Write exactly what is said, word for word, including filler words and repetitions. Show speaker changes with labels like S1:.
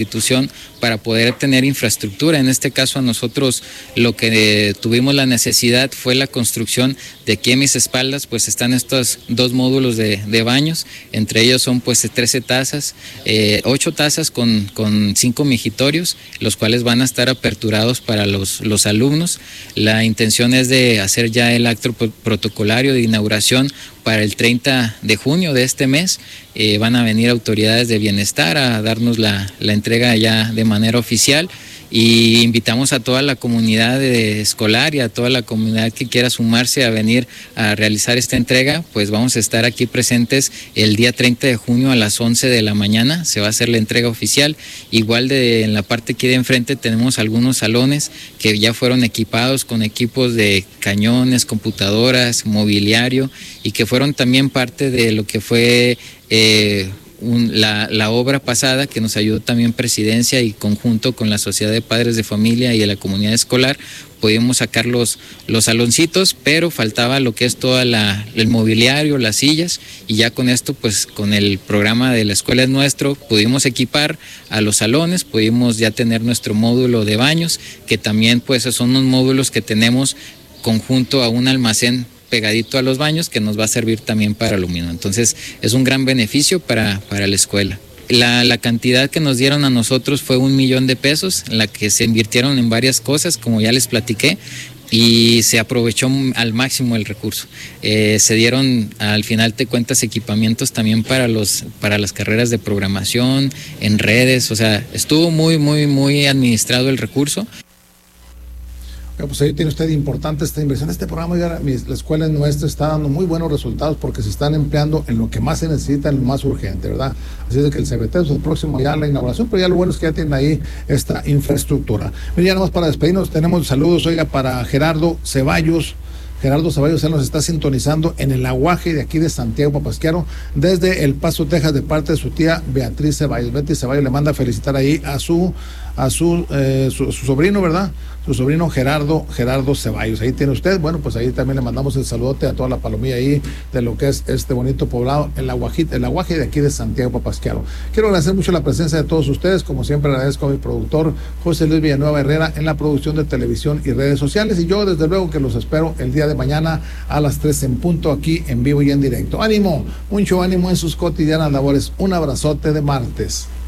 S1: institución para poder tener infraestructura. En este caso a nosotros lo que tuvimos la necesidad fue la construcción de aquí a mis espaldas, pues están estos dos módulos de, de baños, entre ellos son pues trece tazas, eh, ocho tazas con, con cinco migitorios, los cuales van a estar aperturados para los, los alumnos. La intención es de hacer ya el acto protocolario de inauguración para el treinta de junio de este mes. Eh, van a venir autoridades de bienestar a darnos la, la entrega ya de manera oficial, y invitamos a toda la comunidad de escolar y a toda la comunidad que quiera sumarse a venir a realizar esta entrega. Pues vamos a estar aquí presentes el día treinta de junio a las once de la mañana, se va a hacer la entrega oficial. Igual de en la parte aquí de enfrente tenemos algunos salones que ya fueron equipados con equipos de cañones, computadoras, mobiliario, y que fueron también parte de lo que fue eh, Un, la, la obra pasada, que nos ayudó también Presidencia y conjunto con la Sociedad de Padres de Familia y de la comunidad escolar. Pudimos sacar los, los saloncitos, pero faltaba lo que es todo el mobiliario, las sillas, y ya con esto, pues con el programa de La Escuela es Nuestro, pudimos equipar a los salones, pudimos ya tener nuestro módulo de baños, que también pues son unos módulos que tenemos conjunto a un almacén pegadito a los baños, que nos va a servir también para aluminio. Entonces es un gran beneficio para, para la escuela. La, la cantidad que nos dieron a nosotros fue un millón de pesos, en la que se invirtieron en varias cosas, como ya les platiqué, y se aprovechó al máximo el recurso. Eh, se dieron, al final de cuentas, equipamientos también para, los, para las carreras de programación, en redes, o sea, estuvo muy, muy, muy administrado el recurso.
S2: Pues ahí tiene usted importante esta inversión. Este programa, ya, la Escuela es Nuestra, está dando muy buenos resultados porque se están empleando en lo que más se necesita, en lo más urgente, ¿verdad? Así es que el C B T es el próximo ya la inauguración, pero ya lo bueno es que ya tienen ahí esta infraestructura. Mira, ya nomás para despedirnos, tenemos saludos, oiga, para Gerardo Ceballos. Gerardo Ceballos, él nos está sintonizando en el aguaje de aquí de Santiago Papasquiaro, desde El Paso, Texas, de parte de su tía Beatriz Ceballos. Betty Ceballos le manda a felicitar ahí a su a su, eh, su, su sobrino, ¿verdad? Su sobrino Gerardo, Gerardo Ceballos. Ahí tiene usted, bueno, pues ahí también le mandamos el saludote a toda la palomilla ahí de lo que es este bonito poblado, el aguajito, el aguaje de aquí de Santiago Papasquiaro. Quiero agradecer mucho la presencia de todos ustedes, como siempre agradezco a mi productor José Luis Villanueva Herrera en la producción de televisión y redes sociales, y yo desde luego que los espero el día de mañana a las tres en punto aquí en vivo y en directo. Ánimo, mucho ánimo en sus cotidianas labores. Un abrazote de martes.